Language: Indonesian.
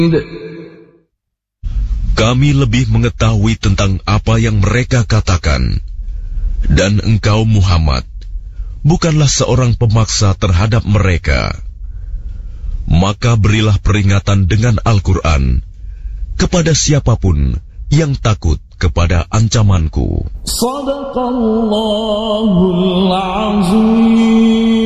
Kami lebih mengetahui tentang apa yang mereka katakan. Dan engkau Muhammad bukanlah seorang pemaksa terhadap mereka. Maka berilah peringatan dengan Al-Quran kepada siapapun yang takut kepada ancamanku. Shadaqallahul Azim.